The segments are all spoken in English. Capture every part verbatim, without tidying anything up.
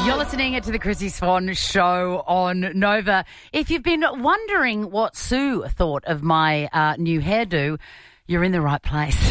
You're listening to the Chrissy Swan Show on Nova. If you've been wondering what Sue thought of my uh, new hairdo, you're in the right place.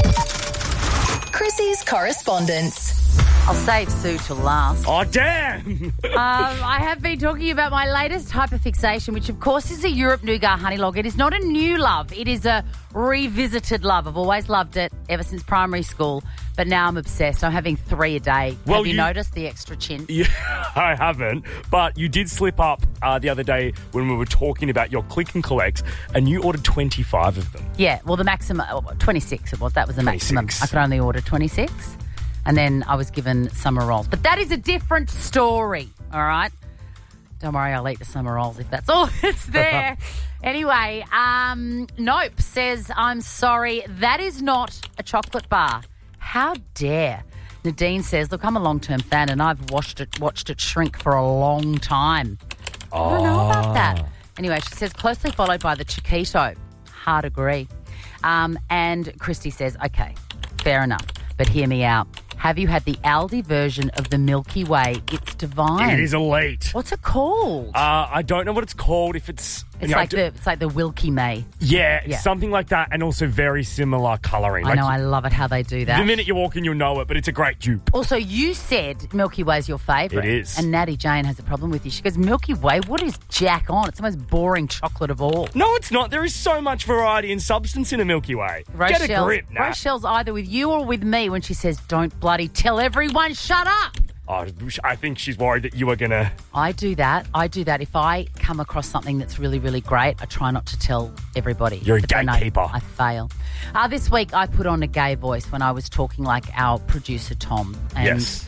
Chrissy's correspondence. I'll save Sue to last. Oh, damn! um, I have been talking about my latest hyperfixation, which, of course, is a Europe Nougat honey log. It is not a new love. It is a revisited love. I've always loved it ever since primary school, but now I'm obsessed. I'm having three a day. Well, have you, you noticed the extra chin? Yeah, I haven't, but you did slip up uh, the other day when we were talking about your click and collects, and you ordered twenty-five of them. Yeah, well, the maximum, twenty-six it was. That was the maximum. twenty-six. I could only order twenty-six. And then I was given summer rolls. But that is a different story, all right? Don't worry, I'll eat the summer rolls if that's all that's there. Anyway, um, Nope says, I'm sorry, that is not a chocolate bar. How dare? Nadine says, look, I'm a long-term fan and I've watched it, watched it shrink for a long time. Oh. I don't know about that. Anyway, she says, closely followed by the Chiquito. Hard agree. Um, and Christy says, okay, fair enough, but hear me out. Have you had the Aldi version of the Milky Way? It's divine. It is elite. What's it called? Uh, I don't know what it's called. If it's it's you know, like d- the it's like the Wilkie May. yeah, Yeah. something like that, and also very similar colouring. I Like, know, I love it how they do that. the minute you walk in, you'll know it, but it's a great dupe. Also, you said Milky Way's your favourite. It is. And Natty Jane has a problem with you. She goes, Milky Way, what is jack on? It's the most boring chocolate of all. No, it's not. There is so much variety and substance in a Milky Way. Get a Rochelle's, grip, Nat. Rochelle's either with you or with me when she says, don't bloody tell everyone, shut up. Oh, I think she's worried that you are going to... I do that. I do that. If I come across something that's really, really great, I try not to tell everybody. You're a But then I- gatekeeper. I fail. Uh, this week, I put on a gay voice when I was talking like our producer, Tom. And, Yes.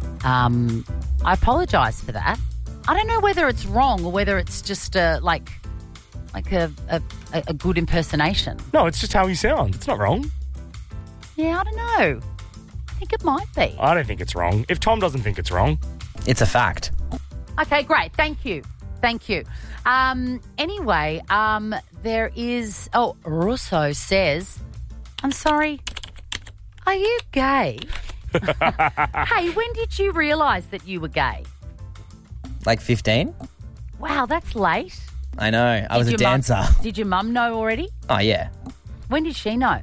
Um, I apologise for that. I don't know whether it's wrong or whether it's just a, like like a, a, a good impersonation. No, it's just how you sound. It's not wrong. Yeah, I don't know. I think it might be. I don't think it's wrong. If Tom doesn't think it's wrong... It's a fact. Okay, great. Thank you. Thank you. Um, anyway, um, there is... Oh, Russo says, I'm sorry, are you gay? Hey, when did you realise that you were gay? Like fifteen? Wow, that's late. I know. I was a Did your mum- dancer. Did your mum know already? Oh, yeah. When did she know?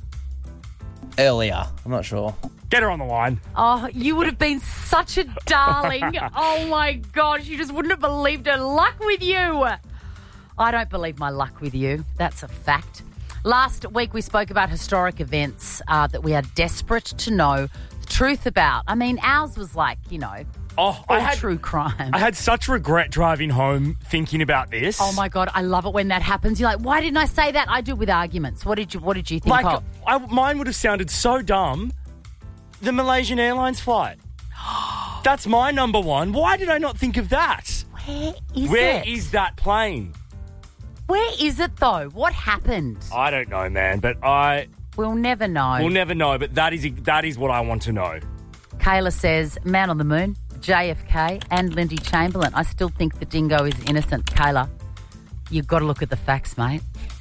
Earlier. I'm not sure. Get her on the line. Oh, you would have been such a darling. Oh, my gosh. You just wouldn't have believed her luck with you. I don't believe my luck with you. That's a fact. Last week we spoke about historic events uh, that we are desperate to know the truth about. I mean, ours was like, you know, Oh, all I had, true crime. I had such regret driving home thinking about this. Oh, my God. I love it when that happens. You're like, why didn't I say that? I do it with arguments. What did you What did you think Like, of? I, mine would have sounded so dumb. The Malaysian Airlines flight. That's my number one. Why did I not think of that? Where is Where it? is that plane? Where is it, though? What happened? I don't know, man, but I We'll never know. will never know, but that is that is what I want to know. Kayla says, Man on the Moon, J F K and Lindy Chamberlain. I still think the dingo is innocent. Kayla, you've got to look at the facts, mate.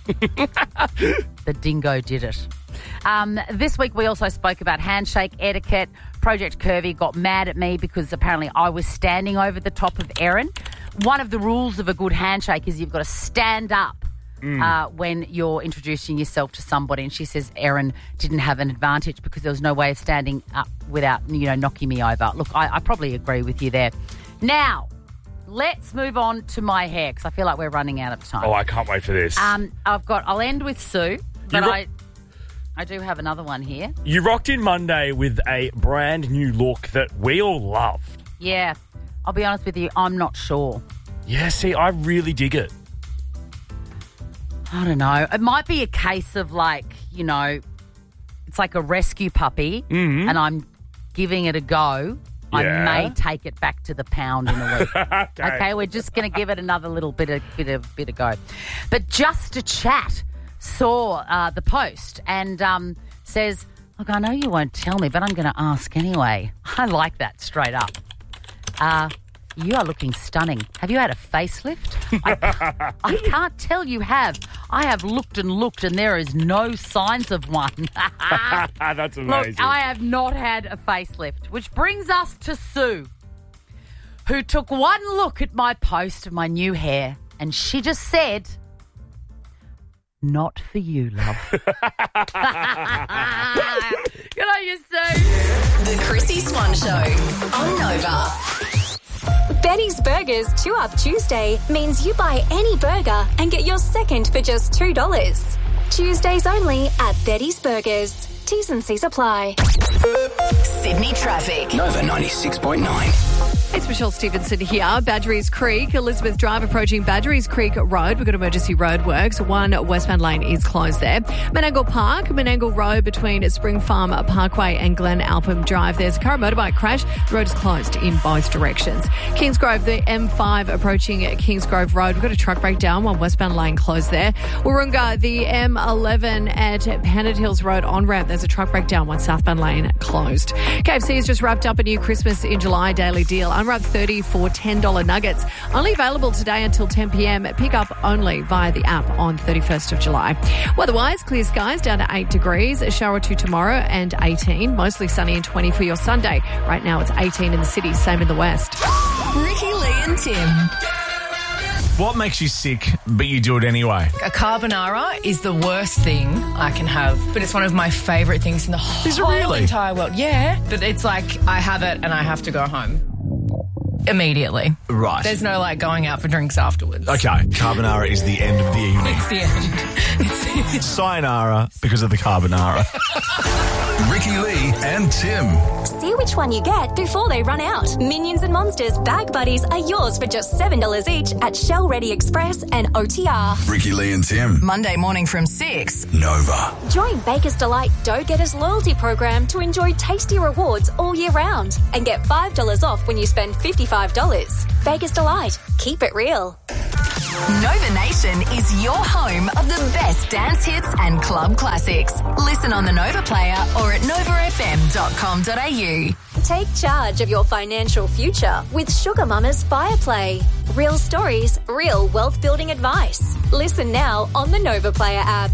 The dingo did it. Um, this week we also spoke about handshake etiquette. Project Curvy got mad at me because apparently I was standing over the top of Erin. One of the rules of a good handshake is you've got to stand up uh, when you're introducing yourself to somebody. And she says Erin didn't have an advantage because there was no way of standing up without, you know, knocking me over. Look, I, I probably agree with you there. Now, let's move on to my hair because I feel like we're running out of time. Oh, I can't wait for this. Um, I've got. I'll end with Sue, but ro- I, I do have another one here. You rocked in Monday with a brand new look that we all loved. Yeah, I'll be honest with you. I'm not sure. Yeah, see, I really dig it. I don't know. It might be a case of like, you know, it's like a rescue puppy, Mhm. and I'm giving it a go. I Yeah. may take it back to the pound in a week. okay. Okay, we're just going to give it another little bit of bit of bit of go. But Just a Chat saw uh, the post and um, says, "Look, I know you won't tell me, but I'm going to ask anyway." I like that straight up. Uh, you are looking stunning. Have you had a facelift? I, I can't tell you have. I have looked and looked, and there is no signs of one. That's amazing. Look, I have not had a facelift, which brings us to Sue. who took one look at my post of my new hair and she just said, not for you, love. Good on you, Sue. The Chrissy Swan Show on Nova. Betty's Burgers two up Tuesday means you buy any burger and get your second for just two dollars. Tuesdays only at Betty's Burgers. T's and C's apply. Sydney traffic. Nova ninety-six point nine. It's Michelle Stevenson here. Badgerys Creek, Elizabeth Drive approaching Badgerys Creek Road. We've got emergency roadworks. One westbound lane is closed there. Menangle Park, Menangle Road between Spring Farm Parkway and Glen Alpin Drive. There's a car motorbike crash. The road is closed in both directions. Kingsgrove, the M five approaching Kingsgrove Road. We've got a truck breakdown. One westbound lane closed there. Warunga, the M eleven at Pennant Hills Road on-ramp. There's a truck breakdown. One southbound lane closed. K F C has just wrapped up a new Christmas in July daily deal. Unwrap thirty for ten dollars nuggets. Only available today until ten p.m. Pick up only via the app on thirty-first of July. Weather-wise, clear skies down to eight degrees. A shower or two tomorrow and eighteen. Mostly sunny and twenty for your Sunday. Right now it's eighteen in the city, same in the west. Ricky, Lee and Tim. What makes you sick, but you do it anyway? A carbonara is the worst thing I can have, but it's one of my favourite things in the whole Is it really? entire world. Yeah, but it's like I have it and I have to go home immediately. Right. There's no like going out for drinks afterwards. Okay, carbonara is the end of the evening. It's the end. It's the end. Sayonara because of the carbonara. Ricky Lee and Tim. See which one you get before they run out. Minions and Monsters Bag Buddies are yours for just seven dollars each at Shell Ready Express and O T R. Ricky Lee and Tim. Monday morning from six. Nova. Join Baker's Delight Dough Getters loyalty program to enjoy tasty rewards all year round and get five dollars off when you spend fifty-five dollars. Baker's Delight. Keep it real. Nova Nation is your home of the best dance hits and club classics. Listen on the Nova Player or at nova f m dot com dot a u. Take charge of your financial future with Sugar Mama's Fireplay. Real stories, real wealth building advice. Listen now on the Nova Player app.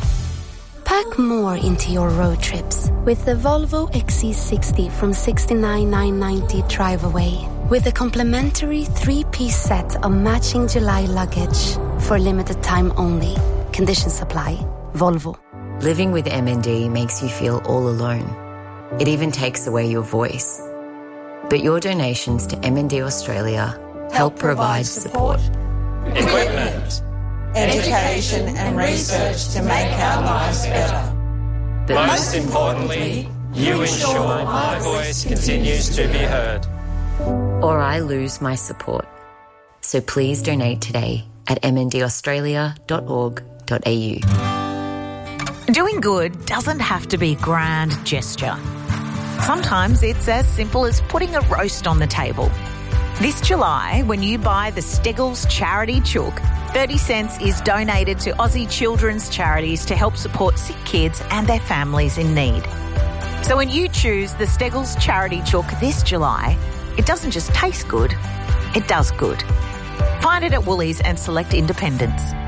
Pack more into your road trips with the Volvo X C sixty from sixty-nine thousand nine hundred ninety drive away. With a complimentary three-piece set of matching July luggage for limited time only. Conditions apply. Volvo. Living with M N D makes you feel all alone. It even takes away your voice. But your donations to M N D Australia help, help provide support, equipment, education and research to make our lives better. But most importantly, you ensure my voice continues to be heard. Or I lose my support. So please donate today at m n d australia dot org dot a u. Doing good doesn't have to be a grand gesture. Sometimes it's as simple as putting a roast on the table. This July, when you buy the Steggles Charity Chook, thirty cents is donated to Aussie children's charities to help support sick kids and their families in need. So when you choose the Steggles Charity Chook this July, it doesn't just taste good, it does good. Find it at Woolies and select independents.